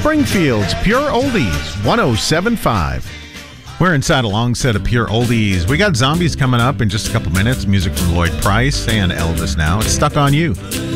Springfield's Pure Oldies, 107.5. We're inside a long set of Pure Oldies. We got Zombies coming up in just a couple minutes. Music from Lloyd Price and Elvis now. It's Stuck on You.